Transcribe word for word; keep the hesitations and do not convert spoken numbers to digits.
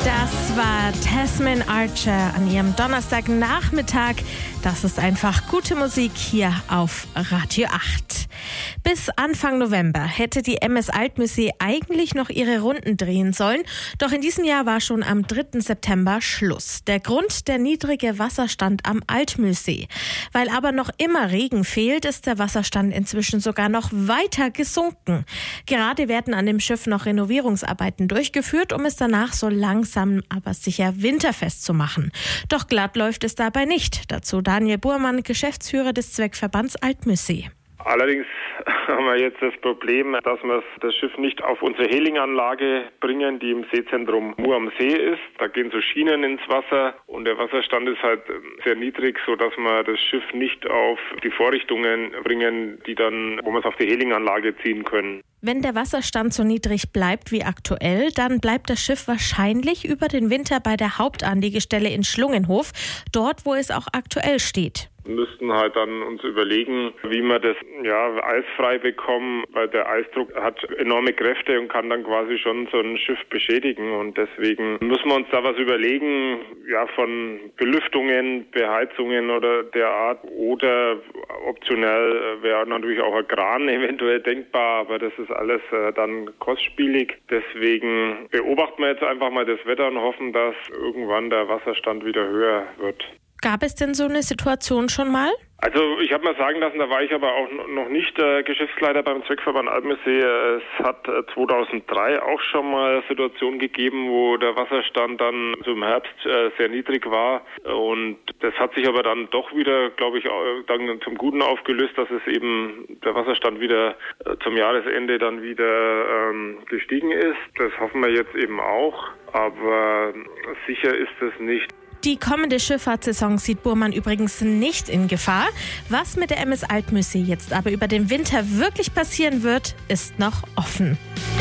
Das war Tasman Archer an ihrem Donnerstagnachmittag. Das ist einfach gute Musik hier auf Radio acht. Bis Anfang November hätte die M S Altmühlsee eigentlich noch ihre Runden drehen sollen. Doch in diesem Jahr war schon am dritten September Schluss. Der Grund, der niedrige Wasserstand am Altmühlsee. Weil aber noch immer Regen fehlt, ist der Wasserstand inzwischen sogar noch weiter gesunken. Gerade werden an dem Schiff noch Renovierungsarbeiten durchgeführt, um es danach so langsam aber sicher winterfest zu machen. Doch glatt läuft es dabei nicht. Dazu Daniel Burmann, Geschäftsführer des Zweckverbands Altmühlsee. Allerdings haben wir jetzt das Problem, dass wir das Schiff nicht auf unsere Helinganlage bringen, die im Seezentrum Mur am See ist. Da gehen so Schienen ins Wasser und der Wasserstand ist halt sehr niedrig, sodass wir das Schiff nicht auf die Vorrichtungen bringen, die dann, wo wir es auf die Helinganlage ziehen können. Wenn der Wasserstand so niedrig bleibt wie aktuell, dann bleibt das Schiff wahrscheinlich über den Winter bei der Hauptanlegestelle in Schlungenhof, dort wo es auch aktuell steht. Wir müssten halt dann uns überlegen, wie wir das ja eisfrei bekommen, weil der Eisdruck hat enorme Kräfte und kann dann quasi schon so ein Schiff beschädigen und deswegen müssen wir uns da was überlegen, ja von Belüftungen, Beheizungen oder der Art oder optionell wäre natürlich auch ein Kran eventuell denkbar, aber das ist alles äh, dann kostspielig. Deswegen beobachten wir jetzt einfach mal das Wetter und hoffen, dass irgendwann der Wasserstand wieder höher wird. Gab es denn so eine Situation schon mal? Also ich habe mal sagen lassen, da war ich aber auch noch nicht äh, Geschäftsleiter beim Zweckverband Altmühlsee. Es hat äh, zweitausenddrei auch schon mal Situationen gegeben, wo der Wasserstand dann so im Herbst äh, sehr niedrig war. Und das hat sich aber dann doch wieder, glaube ich, dann zum Guten aufgelöst, dass es eben der Wasserstand wieder äh, zum Jahresende dann wieder ähm, gestiegen ist. Das hoffen wir jetzt eben auch, aber sicher ist es nicht. Die kommende Schifffahrtssaison sieht Burmann übrigens nicht in Gefahr. Was mit der M S Altmühlsee jetzt aber über den Winter wirklich passieren wird, ist noch offen.